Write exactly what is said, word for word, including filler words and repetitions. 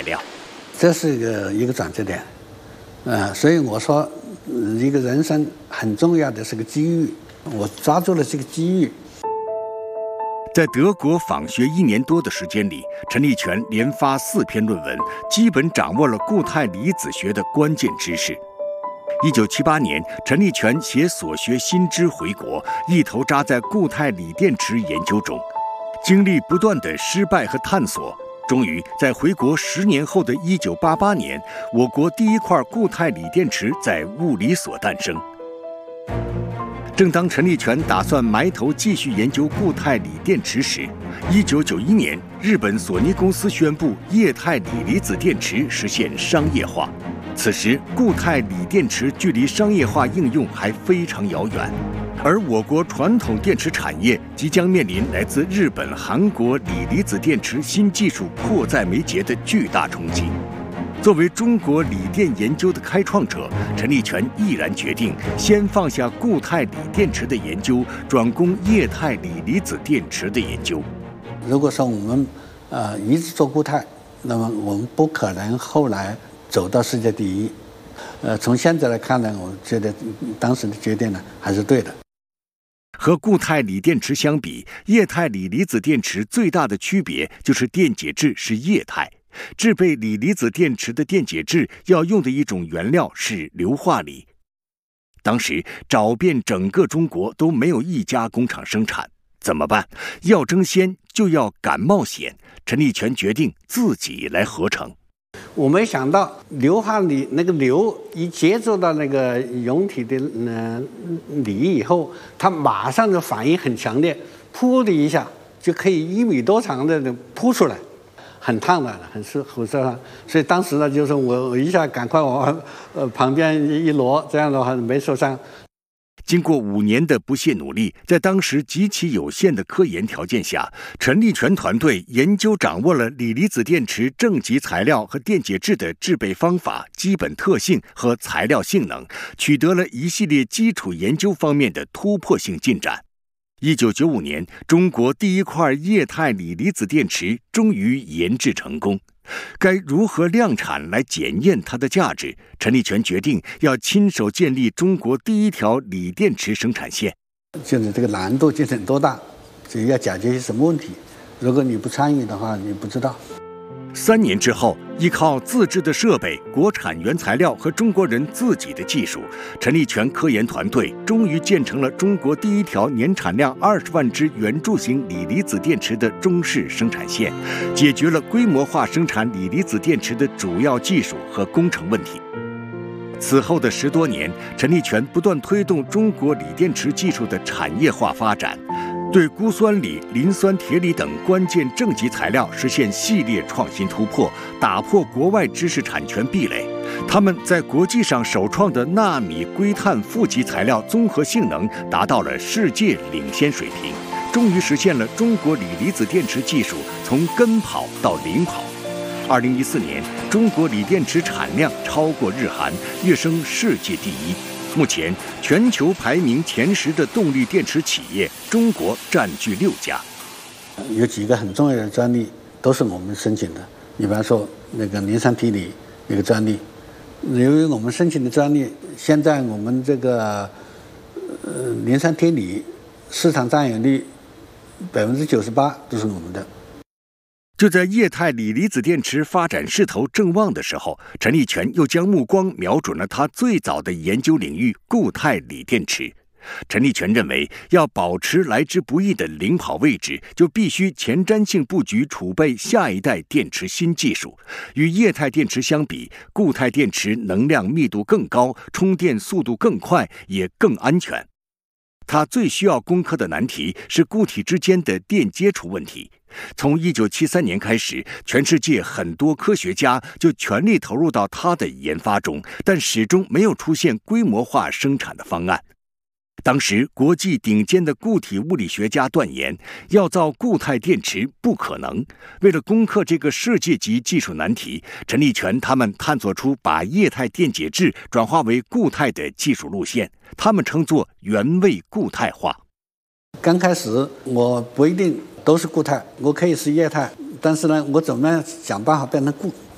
材料。 这是一个一个转折点，呃，所以我说，一个人生很重要的是个机遇，我抓住了这个机遇。 在德国访学一年多的时间里，陈立全连发四篇论文，基本掌握了固态离子学的关键知识。一九七八年，陈立全携所学新知回国，一头扎在固态锂电池研究中。经历不断的失败和探索，终于在回国十年后的一九八八年，我国第一块固态锂电池在物理所诞生。正当陈立全打算埋头继续研究固态锂电池时，一九九一年，日本索尼公司宣布液态锂离子电池实现商业化。此时，固态锂电池距离商业化应用还非常遥远，而我国传统电池产业即将面临来自日本、韩国锂离子电池新技术迫在眉睫的巨大冲击。作为中国锂电研究的开创者，陈立全毅然决定先放下固态锂电池的研究，转攻液态锂离子电池的研究。 如果说我们呃一直做固态，那么我们不可能后来走到世界第一。呃，从现在来看呢，我觉得当时的决定呢还是对的。 和固态锂电池相比，液态锂离子电池最大的区别就是电解质是液态。制备锂离子电池的电解质要用的一种原料是硫化锂。当时找遍整个中国都没有一家工厂生产，怎么办？要争先就要敢冒险。陈立全决定自己来合成。 我没想到硫化锂那个硫一接触到那个溶体的呃锂以后，它马上就反应很强烈，噗的一下就可以一米多长的扑出来。很烫的，很是很受伤，所以当时呢，就是我我一下赶快往呃旁边一挪，这样的话没受伤。 经过五年的不懈努力，在当时极其有限的科研条件下，陈立全团队研究掌握了锂离子电池正极材料和电解质的制备方法、基本特性和材料性能，取得了一系列基础研究方面的突破性进展。一九九五年，中国第一块液态锂离子电池终于研制成功。该如何量产来检验它的价值？陈立全决定要亲手建立中国第一条锂电池生产线。 就是这个难度究竟多大，这要解决什么问题？如果你不参与的话，你不知道。 三年之后，依靠自制的设备、国产原材料和中国人自己的技术，陈立全科研团队终于建成了中国第一条年产量二十万只圆柱形锂离子电池的中式生产线，解决了规模化生产锂离子电池的主要技术和工程问题。此后的十多年，陈立全不断推动中国锂电池技术的产业化发展，对钴酸锂、磷酸铁锂等关键正极材料实现系列创新突破，打破国外知识产权壁垒。他们在国际上首创的纳米硅碳负极材料综合性能达到了世界领先水平，终于实现了中国锂离子电池技术从跟跑到领跑。二零一四年，中国锂电池产量超过日韩，跃升世界第一。目前，全球排名前十的动力电池企业，中国占据六家。 有几个很重要的专利都是我们申请的，比方说那个磷酸铁锂那个专利，由于我们申请的专利，现在我们这个呃磷酸铁锂市场占有率百分之九十八都是我们的。 就在液态锂离子电池发展势头正旺的时候，陈立全又将目光瞄准了他最早的研究领域固态锂电池。陈立全认为，要保持来之不易的领跑位置，就必须前瞻性布局储备下一代电池新技术。与液态电池相比，固态电池能量密度更高，充电速度更快，也更安全。它最需要攻克的难题是固体之间的电接触问题。从一九七三年开始，全世界很多科学家就全力投入到它的研发中，但始终没有出现规模化生产的方案。当时，国际顶尖的固体物理学家断言，要造固态电池不可能。为了攻克这个世界级技术难题，陈立全他们探索出把液态电解质转化为固态的技术路线，他们称作原位固态化。 刚开始我不一定都是固态，我可以是液态，但是呢，我怎么样想办法变成固